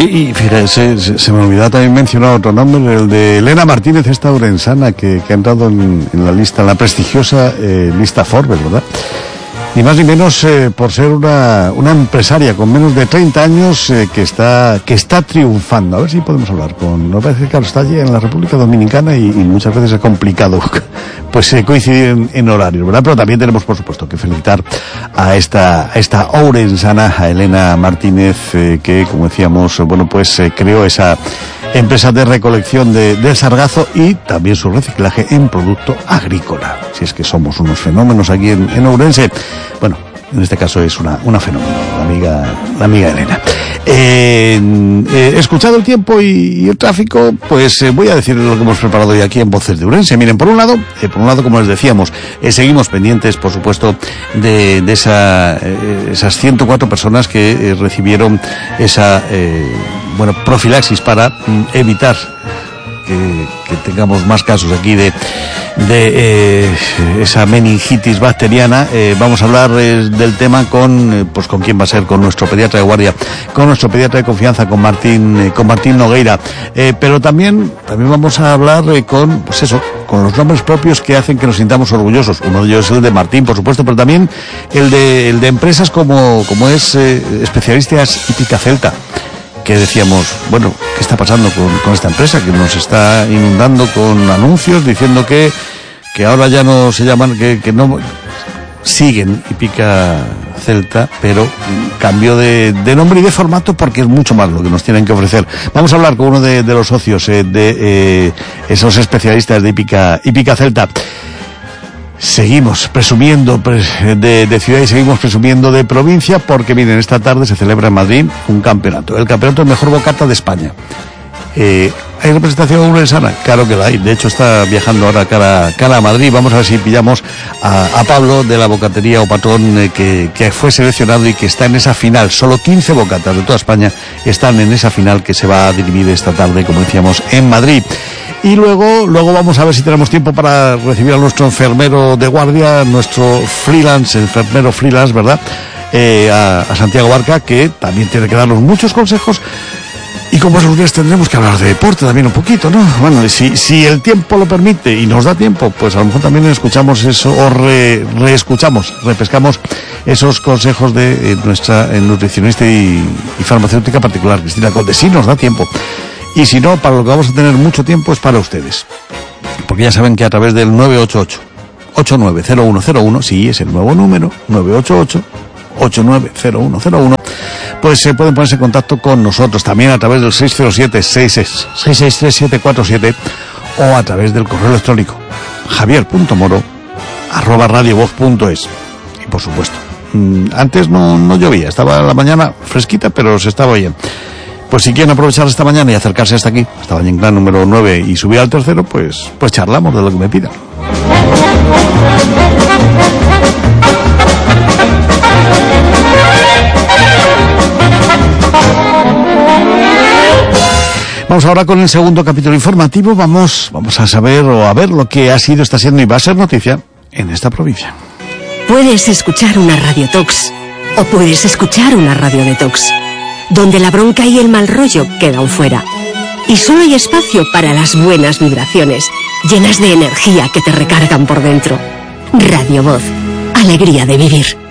y fíjese, se me olvidaba también mencionar otro nombre, el de Elena Martínez, esta orensana que ha entrado en la lista, en la prestigiosa lista Forbes, ¿verdad? Ni más ni menos por ser una empresaria con menos de 30 años que está triunfando. A ver si podemos hablar con... Nos parece que claro, está allí en la República Dominicana y muchas veces es complicado pues coincidir en horarios, ¿verdad? Pero también tenemos, por supuesto, que felicitar a esta orensana, a Elena Martínez, que, como decíamos, bueno, pues creó esa empresa de recolección del sargazo y también su reciclaje en producto agrícola. Si es que somos unos fenómenos aquí en Ourense. Bueno, en este caso es una fenómeno, la amiga Elena. Escuchado el tiempo y el tráfico, pues voy a decir lo que hemos preparado hoy aquí en Voces de Ourense. Miren, por un lado, como les decíamos, seguimos pendientes, por supuesto, de esas 104 personas que recibieron esa profilaxis para evitar que tengamos más casos aquí de esa meningitis bacteriana. Vamos a hablar del tema con quién va a ser, con nuestro pediatra de guardia, con nuestro pediatra de confianza, con Martín Nogueira. Pero también vamos a hablar con los nombres propios que hacen que nos sintamos orgullosos. Uno de ellos es el de Martín, por supuesto, pero también el de empresas como es Especialistas Hípica Celta, que decíamos, bueno, ¿qué está pasando con esta empresa que nos está inundando con anuncios diciendo que ahora ya no se llaman, que no siguen Hípica Celta, pero cambio de nombre y de formato porque es mucho más lo que nos tienen que ofrecer? Vamos a hablar con uno de los socios de esos especialistas de Hípica Celta. Seguimos presumiendo de ciudad y seguimos presumiendo de provincia porque, miren, esta tarde se celebra en Madrid un campeonato, el campeonato de mejor bocata de España. ¿Hay representación ourensana? Claro que la hay. De hecho, está viajando ahora cara a Madrid. Vamos a ver si pillamos a Pablo de la bocatería O Patrón, que fue seleccionado y que está en esa final. Solo 15 bocatas de toda España están en esa final que se va a dirimir esta tarde, como decíamos, en Madrid. Y luego vamos a ver si tenemos tiempo para recibir a nuestro enfermero de guardia, nuestro enfermero freelance, ¿verdad? A Santiago Barca, que también tiene que darnos muchos consejos. Y como los lunes tendremos que hablar de deporte también un poquito, ¿no? Bueno, si el tiempo lo permite y nos da tiempo, pues a lo mejor también escuchamos eso o repescamos esos consejos de nuestra nutricionista y farmacéutica particular, Cristina Conde. Si nos da tiempo. Y si no, para lo que vamos a tener mucho tiempo es para ustedes. Porque ya saben que a través del 988-890101, sí, es el nuevo número, 988-890101, pues se pueden ponerse en contacto con nosotros también a través del 607-663-747 o a través del correo electrónico javier.moro@radiovoz.es. Y por supuesto, antes no llovía, estaba la mañana fresquita, pero se estaba oyendo. Pues si quieren aprovechar esta mañana y acercarse hasta aquí, hasta Valle Inclán número 9 y subir al tercero, pues charlamos de lo que me pidan. Vamos ahora con el segundo capítulo informativo. Vamos a saber o a ver lo que ha sido, está siendo y va a ser noticia en esta provincia. Puedes escuchar una radiotox o puedes escuchar una radiodetox, donde la bronca y el mal rollo quedan fuera. Y solo hay espacio para las buenas vibraciones, llenas de energía que te recargan por dentro. Radio Voz, alegría de vivir.